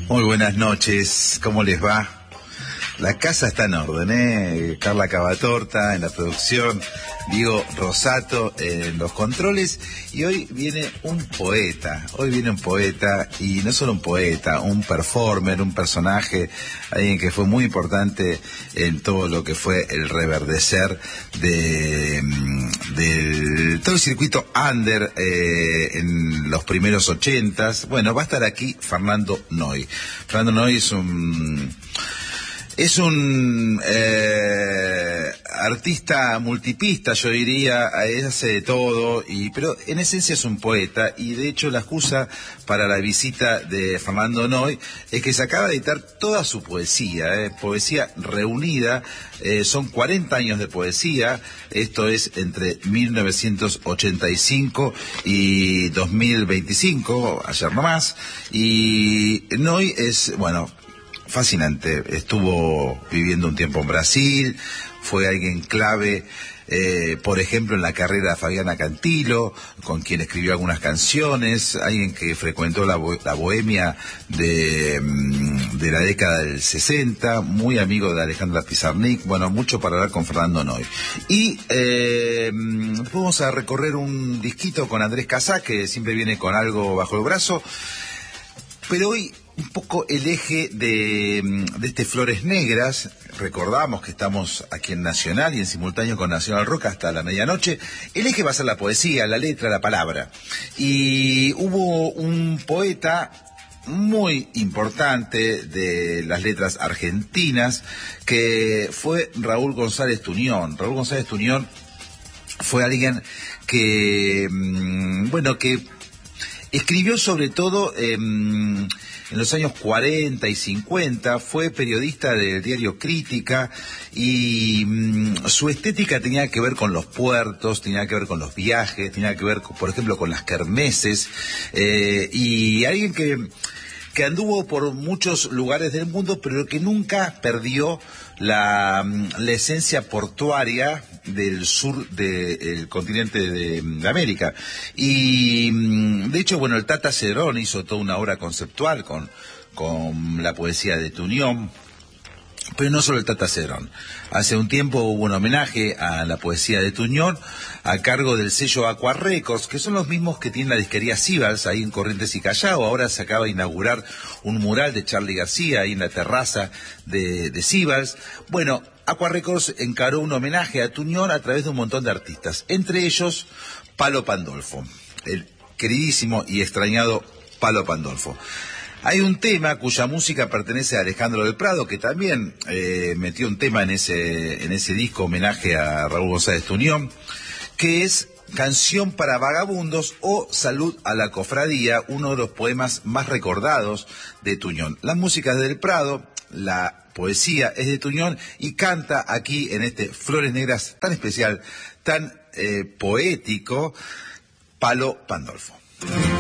Muy buenas noches, ¿cómo les va? La casa está en orden, Carla Cavatorta en la producción, Diego Rosato en los controles, y hoy viene un poeta, y no solo un poeta, un performer, un personaje, alguien que fue muy importante en todo lo que fue el reverdecer de todo el circuito under en los primeros 80s. Bueno, va a estar aquí Fernando Noy. Fernando Noy es un artista multipista, yo diría, hace de todo, pero en esencia es un poeta, y de hecho la excusa para la visita de Fernando Noy es que se acaba de editar toda su poesía, poesía reunida, son 40 años de poesía, esto es entre 1985 y 2025, ayer nomás, y Noy es, bueno, fascinante. Estuvo viviendo un tiempo en Brasil, fue alguien clave, por ejemplo, en la carrera de Fabiana Cantilo, con quien escribió algunas canciones, alguien que frecuentó la bohemia de la década del 60, muy amigo de Alejandra Pizarnik. Bueno, mucho para hablar con Fernando Noy. Y vamos a recorrer un disquito con Andrés Casá, que siempre viene con algo bajo el brazo, pero hoy un poco el eje de este Flores Negras. Recordamos que estamos aquí en Nacional y en simultáneo con Nacional Rock hasta la medianoche. El eje va a ser la poesía, la letra, la palabra. Y hubo un poeta muy importante de las letras argentinas que fue Raúl González Tuñón. Raúl González Tuñón fue alguien que, que escribió sobre todo en los años 40 y 50, fue periodista del diario Crítica, y su estética tenía que ver con los puertos, tenía que ver con los viajes, tenía que ver, por ejemplo, con las kermeses, y alguien que anduvo por muchos lugares del mundo, pero que nunca perdió la esencia portuaria del sur del continente de América. Y de hecho, bueno, el Tata Cedrón hizo toda una obra conceptual con la poesía de Tuñón. Pero no solo el Tata Cedrón. Hace un tiempo hubo un homenaje a la poesía de Tuñón a cargo del sello Aqua Records, que son los mismos que tiene la disquería Sibals ahí en Corrientes y Callao. Ahora se acaba de inaugurar un mural de Charly García ahí en la terraza de Sibals. Bueno, Aqua Records encaró un homenaje a Tuñón a través de un montón de artistas, entre ellos Palo Pandolfo, el queridísimo y extrañado Palo Pandolfo. Hay un tema cuya música pertenece a Alejandro del Prado, que también metió un tema en ese disco homenaje a Raúl González Tuñón, que es Canción para Vagabundos o Salud a la Cofradía, uno de los poemas más recordados de Tuñón. La música es del Prado, la poesía es de Tuñón, y canta aquí en este Flores Negras tan especial, tan poético, Palo Pandolfo.